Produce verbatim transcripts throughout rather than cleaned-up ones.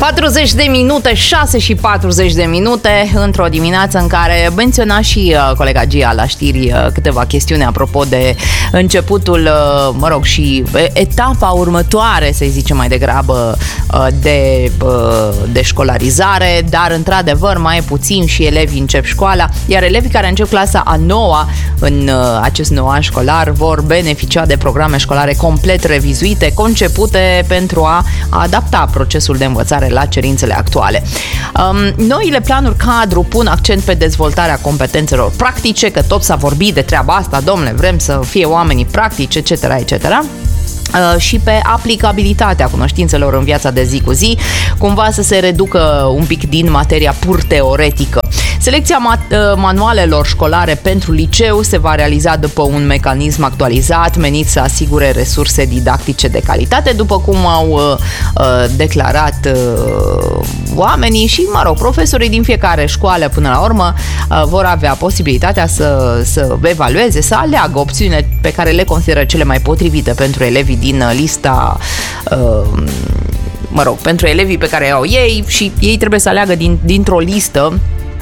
patruzeci de minute, șase și patruzeci de minute, într-o dimineață în care menționa și uh, colega Gia la știri uh, câteva chestiuni apropo de începutul, uh, mă rog, și etapa următoare, să-i zicem mai degrabă, uh, de, uh, de școlarizare, dar într-adevăr mai puțin și elevii încep școala, iar elevii care încep clasa a noua în uh, acest nou an școlar vor beneficia de programe școlare complet revizuite, concepute pentru a adapta procesul de învățare la cerințele actuale. Um, noile planuri cadru pun accent pe dezvoltarea competențelor practice, că tot s-a vorbit de treaba asta, domnule, vrem să fie oamenii practici, et cetera, et cetera. Uh, și pe aplicabilitatea cunoștințelor în viața de zi cu zi, cumva să se reducă un pic din materia pur teoretică. Selecția mat- manualelor școlare pentru liceu se va realiza după un mecanism actualizat menit să asigure resurse didactice de calitate, după cum au uh, declarat uh, oamenii și, mă rog, profesorii din fiecare școală până la urmă uh, vor avea posibilitatea să, să evalueze, să aleagă opțiunile pe care le consideră cele mai potrivite pentru elevii din lista uh, mă rog, pentru elevii pe care au ei și ei trebuie să aleagă din, dintr-o listă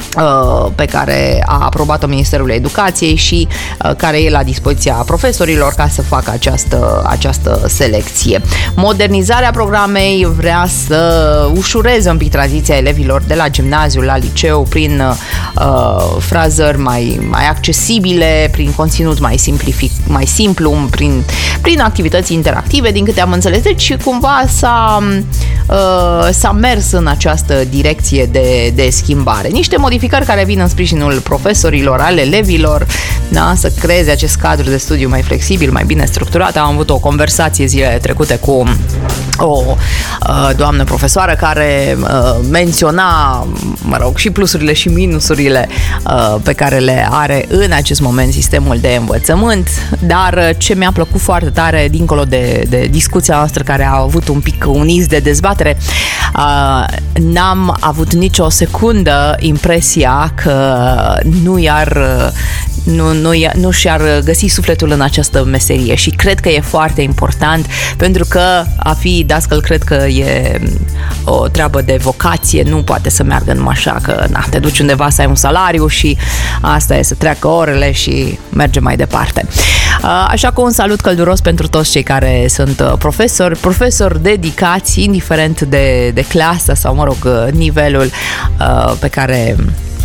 pe care a aprobat-o Ministerul Educației și care e la dispoziția profesorilor ca să facă această, această selecție. Modernizarea programei vrea să ușureze un pic tranziția elevilor de la gimnaziu la liceu prin uh, frazări mai, mai accesibile, prin conținut mai, simplific, mai simplu, prin, prin activități interactive, din câte am înțeles. Deci cumva s-a, uh, s-a mers în această direcție de, de schimbare. Niște modificări care vin în sprijinul profesorilor, ale elevilor, da, să creeze acest cadru de studiu mai flexibil, mai bine structurat. Am avut o conversație zilele trecute cu o uh, doamnă profesoară care uh, menționa, mă rog, și plusurile și minusurile uh, pe care le are în acest moment sistemul de învățământ, dar ce mi-a plăcut foarte tare, dincolo de, de discuția noastră care a avut un pic un iz de dezbatere, uh, n-am avut nicio secundă impresia că nu i-ar nu, nu, nu și-ar găsi sufletul în această meserie și cred că e foarte important, pentru că a fi dascăl cred că e o treabă de vocație, nu poate să meargă numai așa că na, te duci undeva să ai un salariu și asta e, să treacă orele și merge mai departe. Așa că un salut călduros pentru toți cei care sunt profesori, profesori dedicați, indiferent de, de clasă sau, mă rog, nivelul pe care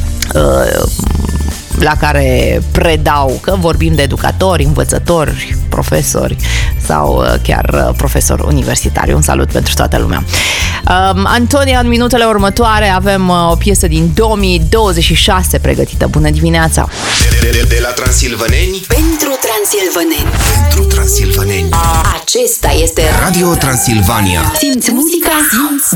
la care predau, că vorbim de educatori, învățători, profesori sau chiar profesori universitari. Un salut pentru toată lumea. Um, Antonia, în minutele următoare avem uh, o piesă din două mii douăzeci și șase pregătită. Bună dimineața! De, de, de la Transilvaneni pentru Transilvaneni. Pentru Transilvaneni. Acesta este Radio Transilvania. Simți muzica, simți